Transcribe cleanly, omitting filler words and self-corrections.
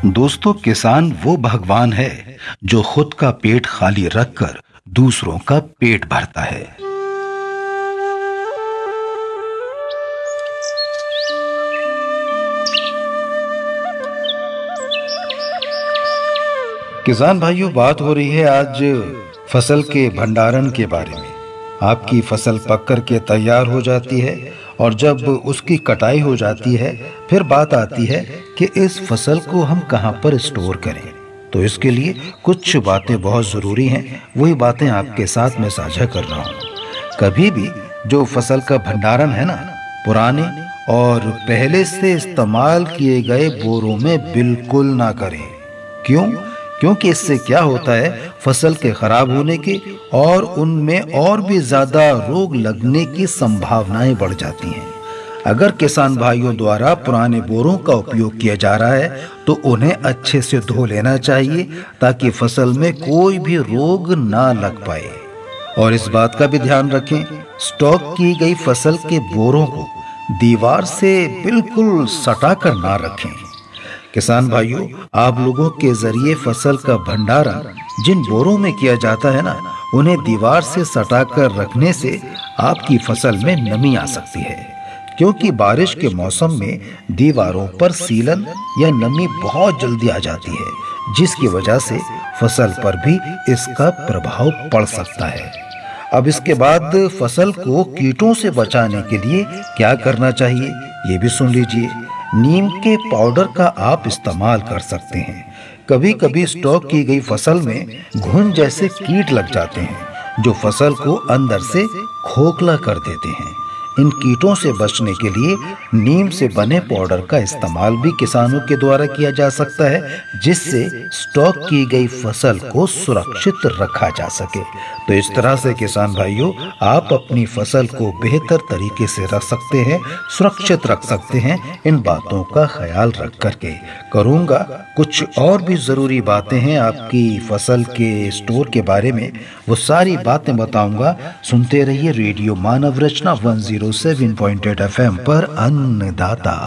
दोस्तों, किसान वो भगवान है जो खुद का पेट खाली रखकर दूसरों का पेट भरता है। किसान भाइयों, बात हो रही है आज फसल के भंडारण के बारे में। आपकी फसल पक कर के तैयार हो जाती है और जब उसकी कटाई हो जाती है, फिर बात आती है कि इस फसल को हम कहां पर स्टोर करें। तो इसके लिए कुछ बातें बहुत ज़रूरी हैं, वही बातें आपके साथ मैं साझा कर रहा हूं। कभी भी जो फसल का भंडारण है ना, पुराने और पहले से इस्तेमाल किए गए बोरों में बिल्कुल ना करें। क्यों? क्योंकि इससे क्या होता है, फसल के खराब होने की और उनमें और भी ज्यादा रोग लगने की संभावनाएं बढ़ जाती हैं। अगर किसान भाइयों द्वारा पुराने बोरों का उपयोग किया जा रहा है तो उन्हें अच्छे से धो लेना चाहिए ताकि फसल में कोई भी रोग ना लग पाए। और इस बात का भी ध्यान रखें, स्टॉक की गई फसल के बोरों को दीवार से बिल्कुल सटा कर ना रखें। किसान भाइयों, आप लोगों के जरिए फसल का भंडारण जिन बोरों में किया जाता है ना, उन्हें दीवार से सटाकर रखने से आपकी फसल में नमी आ सकती है। क्योंकि बारिश के मौसम में दीवारों पर सीलन या नमी बहुत जल्दी आ जाती है, जिसकी वजह से फसल पर भी इसका प्रभाव पड़ सकता है। अब इसके बाद फसल को कीटों से बचाने के लिए क्या करना चाहिए, ये भी सुन लीजिए। नीम के पाउडर का आप इस्तेमाल कर सकते हैं। कभी कभी स्टॉक की गई फसल में घुन जैसे कीट लग जाते हैं जो फसल को अंदर से खोखला कर देते हैं। इन कीटों से बचने के लिए नीम से बने पाउडर का इस्तेमाल भी किसानों के द्वारा किया जा सकता है, जिससे स्टॉक की गई फसल को सुरक्षित रखा जा सके। तो इस तरह से किसान भाइयों, आप अपनी फसल को बेहतर तरीके से रख सकते हैं, सुरक्षित रख सकते हैं, इन बातों का ख्याल रख करके। करूंगा कुछ और भी जरूरी बातें हैं आपकी फसल के स्टोर के बारे में, वो सारी बातें बताऊंगा। सुनते रहिए रेडियो मानव रचना 107.8 FM पर अन्नदाता।